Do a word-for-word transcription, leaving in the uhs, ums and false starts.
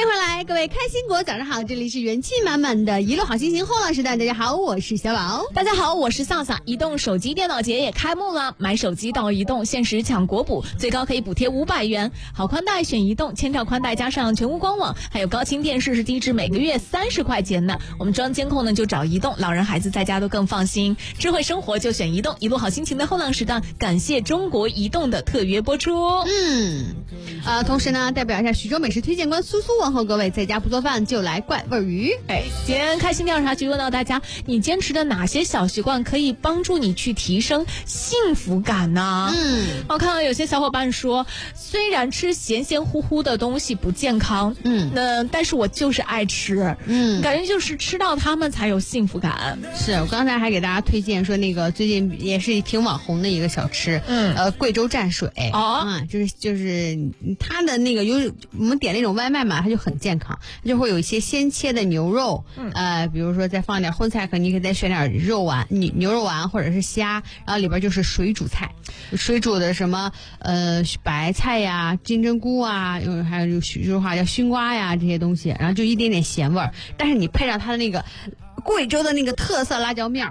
迎回来，各位开心果，早上好！这里是元气满满的一路好心情后浪时代，大家好，我是小宝。 大家好，我是萨萨。移动手机电脑节也开幕了，买手机到移动，限时抢国补，最高可以补贴五百元。好宽带选移动，千兆宽带加上全屋光网，还有高清电视是低至每个月三十块钱的。我们装监控呢就找移动，老人孩子在家都更放心。智慧生活就选移动，一路好心情的后浪时代，感谢中国移动的特约播出。 嗯，呃，同时呢，代表一下徐州美食推荐官苏苏问候各位，在家不做饭就来怪味鱼。 哎，今天开心调查局问到大家，你坚持的哪些小习惯可以帮助你去提升幸福感呢？ 嗯， 我看到有些小伙伴说，虽然吃咸咸乎乎的东西不健康， 嗯， 那但是我就是爱吃， 嗯， 感觉就是吃到它们才有幸福感。 是我刚才还给大家推荐说，那个最近也是挺网红的一个小吃， 嗯， 呃，贵州蘸水。 哦， 嗯，就是就是它的那个有我们点那种外卖嘛，它就很健康，就会有一些鲜切的牛肉， 嗯， 呃，比如说再放点荤菜，可能你可以再选点肉丸，牛牛肉丸或者是虾，然后里边就是水煮菜，水煮的什么呃白菜呀、金针菇啊，有还有徐州话叫熏瓜呀这些东西，然后就一点点咸味儿，但是你配上它的那个贵州的那个特色辣椒面